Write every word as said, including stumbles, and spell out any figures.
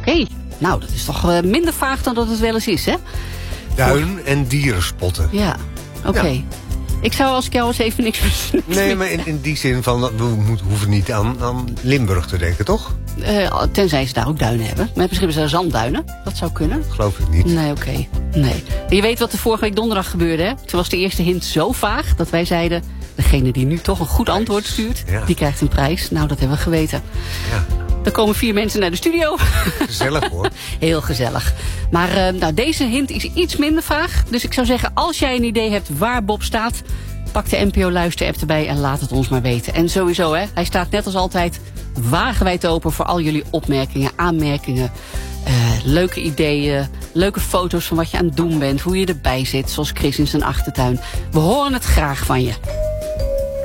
okay. Nou, dat is toch uh, minder vaag dan dat het wel eens is, hè? Duin- en dieren spotten. Ja, oké. Okay. Ja. Ik zou als ik jou eens even niks... niks nee, maar in, in die zin van, we moeten, hoeven niet aan, aan Limburg te denken, toch? Uh, tenzij ze daar ook duinen hebben. Maar misschien hebben ze daar zandduinen. Dat zou kunnen. Geloof ik niet. Nee, oké. Okay. Nee. Je weet wat er vorige week donderdag gebeurde, hè? Toen was de eerste hint zo vaag dat wij zeiden... degene die nu toch een goed antwoord stuurt, ja. die krijgt een prijs. Nou, dat hebben we geweten. Ja. Er komen vier mensen naar de studio. Gezellig, hoor. Heel gezellig. Maar uh, nou, deze hint is iets minder vaag. Dus ik zou zeggen, als jij een idee hebt waar Bob staat... pak de N P O Luister-app erbij en laat het ons maar weten. En sowieso, hè, hij staat net als altijd wagenwijd open... voor al jullie opmerkingen, aanmerkingen... Uh, leuke ideeën, leuke foto's van wat je aan het doen bent... hoe je erbij zit, zoals Chris in zijn achtertuin. We horen het graag van je.